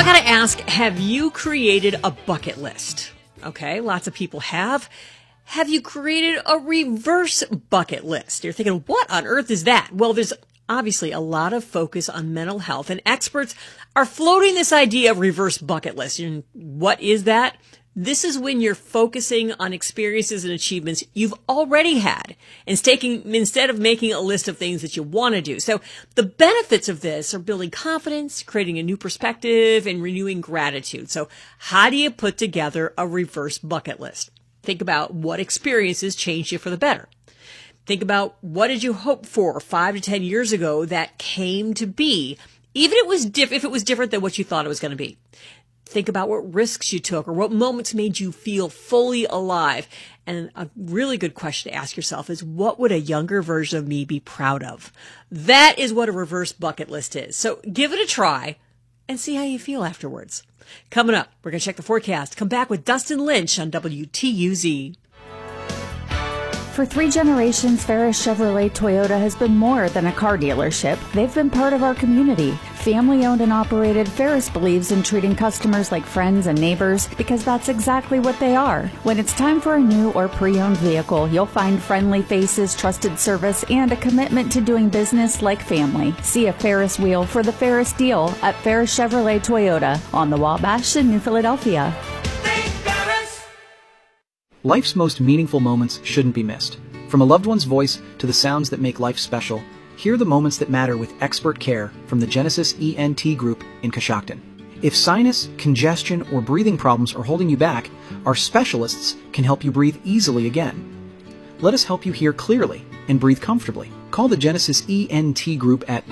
I got to ask, have you created a bucket list? Okay, lots of people have. Have you created a reverse bucket list? You're thinking, what on earth is that? Well, there's obviously a lot of focus on mental health, and experts are floating this idea of reverse bucket list. And what is that? This is when you're focusing on experiences and achievements you've already had instead of making a list of things that you want to do. So the benefits of this are building confidence, creating a new perspective, and renewing gratitude. So how do you put together a reverse bucket list? Think about what experiences changed you for the better. Think about what did you hope for 5 to 10 years ago that came to be, even if it was different than what you thought it was going to be. Think about what risks you took or what moments made you feel fully alive. And a really good question to ask yourself is, what would a younger version of me be proud of? That is what a reverse bucket list is. So give it a try and see how you feel afterwards. Coming up, we're going to check the forecast. Come back with Dustin Lynch on WTUZ. For 3 generations, Ferris Chevrolet Toyota has been more than a car dealership. They've been part of our community. Family owned and operated, Ferris believes in treating customers like friends and neighbors because that's exactly what they are. When it's time for a new or pre-owned vehicle, you'll find friendly faces, trusted service, and a commitment to doing business like family. See a Ferris wheel for the Ferris deal at Ferris Chevrolet Toyota on the Wabash in New Philadelphia. Life's most meaningful moments shouldn't be missed. From a loved one's voice to the sounds that make life special, hear the moments that matter with expert care from the Genesis ENT Group in Coshocton. If sinus, congestion, or breathing problems are holding you back, our specialists can help you breathe easily again. Let us help you hear clearly and breathe comfortably. Call the Genesis ENT Group at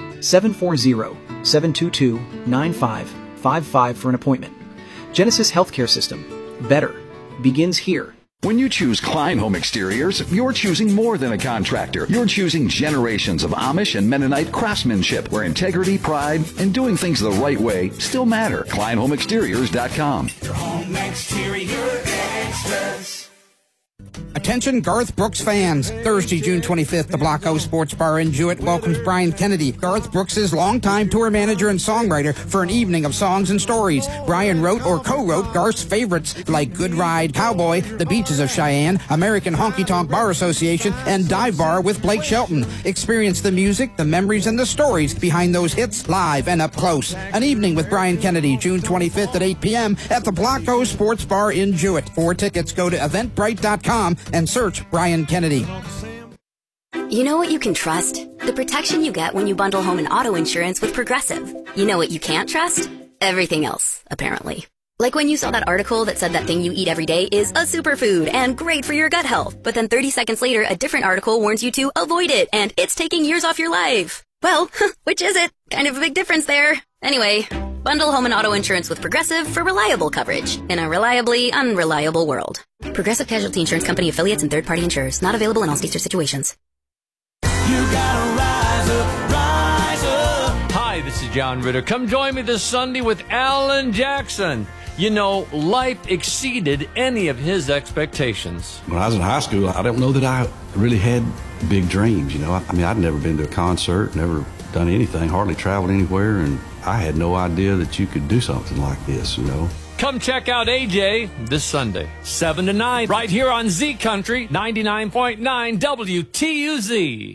740-722-9555 for an appointment. Genesis Healthcare System. Better begins here. When you choose Klein Home Exteriors, you're choosing more than a contractor. You're choosing generations of Amish and Mennonite craftsmanship where integrity, pride, and doing things the right way still matter. KleinHomeExteriors.com. Your home exterior extras. Attention Garth Brooks fans. Thursday, June 25th, the Block O Sports Bar in Jewett welcomes Brian Kennedy, Garth Brooks' longtime tour manager and songwriter, for an evening of songs and stories. Brian wrote or co-wrote Garth's favorites like Good Ride, Cowboy, The Beaches of Cheyenne, American Honky Tonk Bar Association, and Dive Bar with Blake Shelton. Experience the music, the memories, and the stories behind those hits live and up close. An evening with Brian Kennedy, June 25th at 8 p.m. at the Block O Sports Bar in Jewett. For tickets, go to eventbrite.com and search Brian Kennedy. You know what you can trust? The protection you get when you bundle home and auto insurance with Progressive. You know what you can't trust? Everything else, apparently. Like when you saw that article that said that thing you eat every day is a superfood and great for your gut health, but then 30 seconds later, a different article warns you to avoid it and it's taking years off your life. Well, which is it? Kind of a big difference there. Anyway, bundle home and auto insurance with Progressive for reliable coverage in a reliably unreliable world. Progressive Casualty Insurance Company affiliates and third-party insurers. Not available in all states or situations. You gotta rise up, rise up. Hi, this is John Ritter. Come join me this Sunday with Alan Jackson. You know, life exceeded any of his expectations. When I was in high school, I don't know that I really had big dreams, you know. I mean, I'd never been to a concert, never done anything, hardly traveled anywhere, and I had no idea that you could do something like this, you know. Come check out AJ this Sunday, 7 to 9, right here on Z Country 99.9 WTUZ.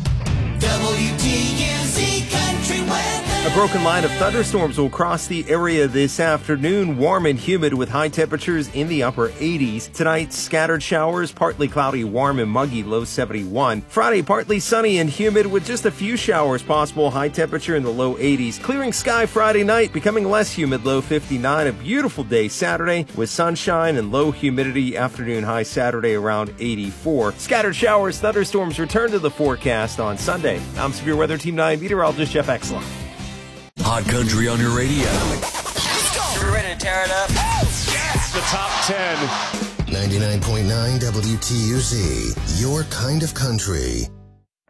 WTUZ Country Weather. A broken line of thunderstorms will cross the area this afternoon. Warm and humid with high temperatures in the upper 80s. Tonight, scattered showers, partly cloudy, warm and muggy, low 71. Friday, partly sunny and humid with just a few showers possible, high temperature in the low 80s. Clearing sky Friday night, becoming less humid, low 59. A beautiful day Saturday with sunshine and low humidity. Afternoon high Saturday around 84. Scattered showers, thunderstorms return to the forecast on Sunday. I'm Severe Weather Team 9 meteorologist Jeff Exler. Hot Country on your radio. Let's go. We're ready to tear it up. Yes! The top 10. 99.9 WTUZ. Your kind of country.